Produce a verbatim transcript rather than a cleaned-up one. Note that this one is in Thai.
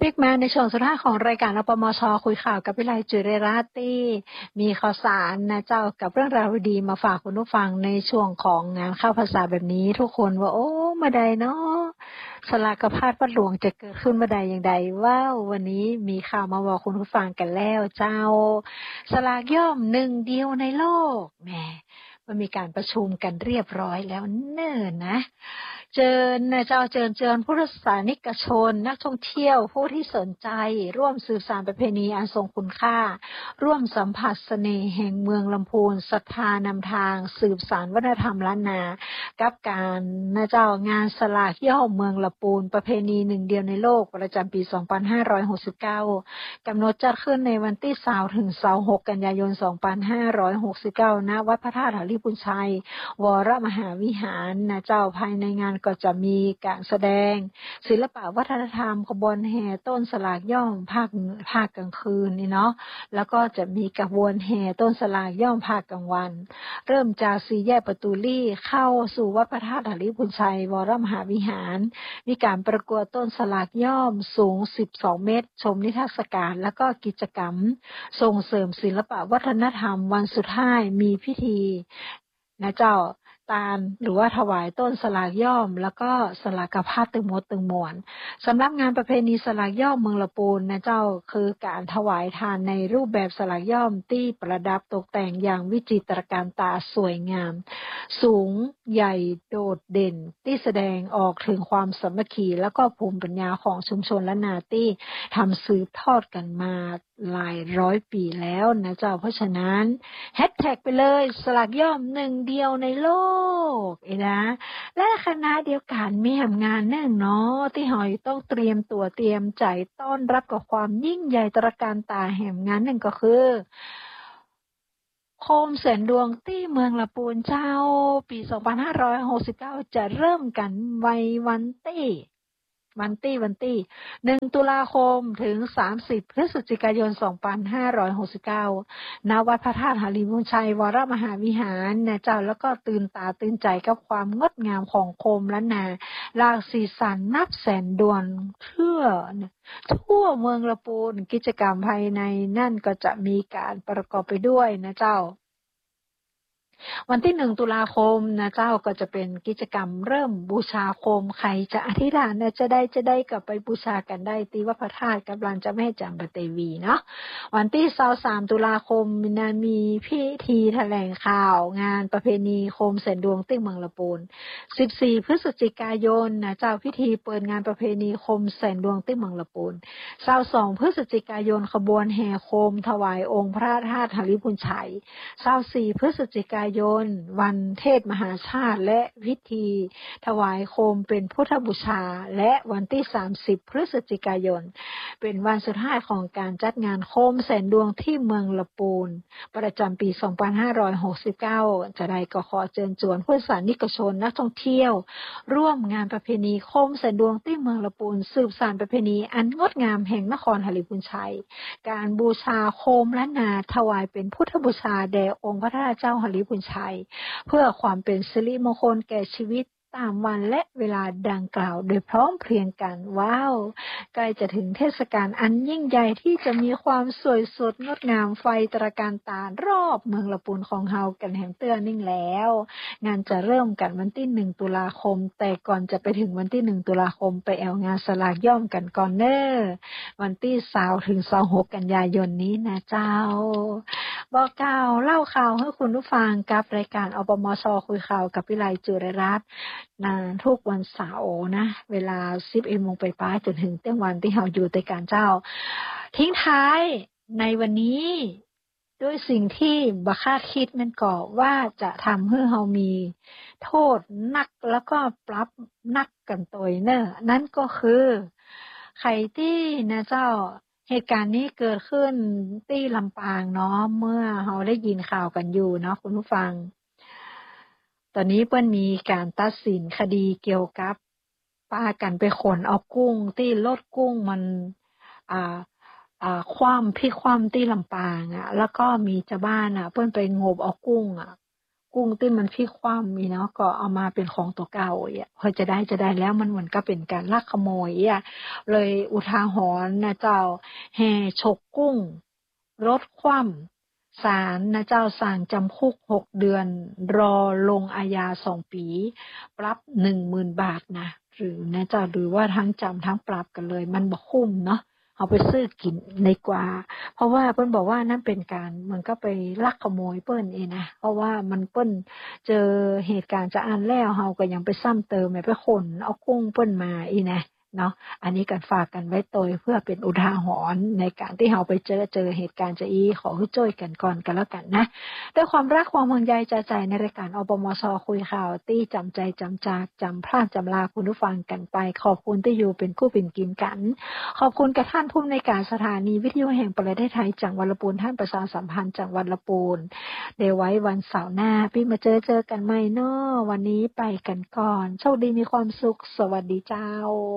ปิกมาในช่วงสุดท้ายของรายการอปมชคุยข่าวกับวิไลจุเรราตี้มีข่าวสารนะเจ้ากับเรื่องราวดีมาฝากคุณผู้ฟังในช่วงของงานเข้าภาษาแบบนี้ทุกคนว่าโอ้มาใดเนาะสลากพาดวัดหลวงจะเกิดขึ้นมาใดอย่างใดว้าววันนี้มีข่าวมาบอกคุณผู้ฟังกันแล้วเจ้าสลากย่อมหนึ่งเดียวในโลกแหมมันมีการประชุมกันเรียบร้อยแล้วเนิ่นนะเชิญนะเจ้าเชิญเชิญผู้ศาสนิกชนนักท่องเที่ยวผู้ที่สนใจร่วมสืบสานประเพณีอันทรงคุณค่าร่วมสัมผัสเสน่ห์แห่งเมืองลำพูนศรัทธานำทางสืบสานวัฒนธรรมล้านนากับการนะเจ้างานสลากย่อมเมืองลำพูนประเพณีหนึ่งเดียวในโลกประจำปีสองพันห้าร้อยหกสิบเก้ากำหนดจัดขึ้นในวันที่ยี่สิบถึงยี่สิบหกกันยายนสองพันห้าร้อยหกสิบเก้าณวัดพระธาตุหฤปุญชัยวรมหาวิหารนะเจ้าภายในงานก็จะมีการแสดงศิลปะวัฒนธรรมขบวนแห่ต้นสลากย่อมภาคภาคกลางคืนนี่เนาะแล้วก็จะมีขบวนแห่ต้นสลากย่อมภาคกลางวันเริ่มจากสี่แยกประตูลี่เข้าสู่วัดพระธาตุหฤปุญชัยวรมหาวิหารมีการประกวดต้นสลากย่อมสูงสิบสองเมตรชมนิทรรศการแล้วก็กิจกรรมส่งเสริมศิลปะวัฒนธรรมวันสุดท้ายมีพิธีนะเจ้าตาลหรือว่าถวายต้นสลากย่อมแล้วก็สลากพาดตึงมดตึงมวนสำหรับงานประเพณีสลากย่อมเมืองละปูนนะเจ้าคือการถวายทานในรูปแบบสลากย่อมที่ประดับตกแต่งอย่างวิจิตรการตาสวยงามสูงใหญ่โดดเด่นที่แสดงออกถึงความสามัคคีแล้วก็ภูมิปัญญาของชุมชนและนาที่ทำสืบทอดกันมาหลายร้อยปีแล้วนะเจ้าเพราะฉะนั้นแฮชแท็กไปเลยสลากย่อมหนึ่งเดียวในโลกเอ้นะและคณะเดียวกันมีทำงานแน่เนาะที่หอยต้องเตรียมตัวเตรียมใจต้อนรับกับความยิ่งใหญ่ตระการตาแห่งงานหนึ่งก็คือโคมแสนดวงที่เมืองละปูนเจ้าปีสองพันห้าร้อยหกสิบเก้าจะเริ่มกันไววันที่วันที่วันที่หนึ่งตุลาคมถึงสามสิบพฤศจิกายนสองพันห้าร้อยหกสิบเก้าณวัดพระธาตุหฤปุญชัยวรมหาวิหารนะเจ้าแล้วก็ตื่นตาตื่นใจกับความงดงามของโคมล้านนาหลากสีสันนับแสนดวงทั่วทั่วเมืองละปูนกิจกรรมภายในนั่นก็จะมีการประกอบไปด้วยนะเจ้าวันที่หนึ่งตุลาคมนะเจ้าก็จะเป็นกิจกรรมเริ่มบูชาโคมใครจะอธิษฐานนะจะได้จะได้กลับไปบูชากันได้ที่วัดพระธาตุกำลังจะแม่จำปาเตวีเนาะวันที่ยี่สิบสามตุลาคมนะมีพิธีแถลงข่าวงานประเพณีโคมแสนดวงที่เมืองละปูนสิบสี่พฤศจิกายนนะเจ้าพิธีเปิดงานประเพณีโคมแสนดวงที่เมืองละปูนยี่สิบสองพฤศจิกายนขบวนแห่โคมถวายองค์พระธาตุหฤปุญชัยยี่สิบสี่พฤศจิกายนวันเทศมหาชาติและพิธีถวายโคมเป็นพุทธบูชาและวันที่สามสิบพฤศจิกายนเป็นวันสุดท้ายของการจัดงานโคมแสนดวงที่เมืองละปูนประจำปีสองพันห้าร้อยหกสิบเก้าจะได้ก็ขอเชิญชวนผู้ศาสนิกชนนักท่องเที่ยวร่วมงานประเพณีโคมแสนดวงที่เมืองละปูนสืบสานประเพณีอันงดงามแห่งนครหฤปุญชัยการบูชาโคมล้านนาถวายเป็นพุทธบูชาแด่องค์พระธาตุเจ้าหฤปุญชัยเพื่อความเป็นสิริมงคลแก่ชีวิตตามวันและเวลาดังกล่าวโดยพร้อมเพรียงกันว้าวใกล้จะถึงเทศกาลอันยิ่งใหญ่ที่จะมีความสวยสดงดงามไฟตระการตารอบเมืองละปูนของเฮากันแห่งเตือนนิ่งแล้วงานจะเริ่มกันวันที่หนึ่งตุลาคมแต่ก่อนจะไปถึงวันที่หนึ่งตุลาคมไปแอวงานสลากย่อมกันก่อนเน้อวันที่ยี่สิบถึงยี่สิบหกกันยายนนี้นะเจ้าบอกกล่าวเล่าข่าวให้คุณผู้ฟังกับรายการอปมชคุยข่าวกับวิไลจุเรรัตน์นานทุกวันเสาร์นะเวลา สิบเอ็ดโมงไปป้ายจนถึงเที่ยงวันที่เราอยู่ในการเจ้าทิ้งท้ายในวันนี้ด้วยสิ่งที่บ่คาดคิดนั่นก็ว่าจะทำให้เรามีโทษหนักแล้วก็ปรับหนักกันตัวเนอะนั่นก็คือใครที่นะเจ้าเหตุการณ์นี้เกิดขึ้นที่ลำปางเนาะเมื่อเราได้ยินข่าวกันอยู่เนาะคุณผู้ฟังตอนนี้เปิ้นมีการตัดสินคดีเกี่ยวกับป้ากันไปขนเอากุ้งที่รถกุ้งมันอ่าอ่าคว่ำพี่คว่ำที่ลำปางอ่ะแล้วก็มีชาวบ้านอ่ะเปิ้นไปงมเอากุ้งอ่ะกุ้งที่มันพลิกคว่ำมีเนาะก็เอามาเป็นของตัวเก่าอ่ะพอจะได้จะได้แล้วมันเหมือนก็เป็นการลักขโมยอ่ะเลยอุทาหรณ์นะเจ้าแห่ฉกกุ้งรถคว่ำศาลนะเจ้าสั่งจำคุกหกเดือนรอลงอาญาสองปีปรับหนึ่งหมื่นบาทนะหรือนะเจ้าหรือว่าทั้งจำทั้งปรับกันเลยมันบ่คุ้มเนาะเอาไปซื้อกินในกว่าเพราะว่าเปิ้นบอกว่านั่นเป็นการมันก็ไปลักขโมยเปิ้นเองนะเพราะว่ามันเปิ้นเจอเหตุการณ์จะอ่านแล้วเฮาก็ยังไปซ้ำเติมไปขนเอากุ้งเปิ้นมาอีนะเนาะอันนี้กันฝากกันไว้ตัวเพื่อเป็นอุทาหรณ์ในการที่เราไปเจอเจอเหตุการณ์จะอีขอให้ช่วยกันก่อนกันแล้วกันนะด้วยความรักความห่วงใยจะใจในรายการอปมชคุยข่าวตี้จำใจจำจากจำพลาดจำลาคุณผู้ฟังกันไปขอบคุณที่อยู่เป็นคู่เป็นกินกันขอบคุณกับท่านผู้ในการสถานีวิทยุแห่งประเทศไทยจังหวัดลำพูนท่านประชาสัมพันธ์จังหวัดลำพูนเดี๋ยวไว้วันเสาร์หน้าพี่มาเจอเจอกันใหม่เนาะวันนี้ไปกันก่อนโชคดีมีความสุขสวัสดีเจ้า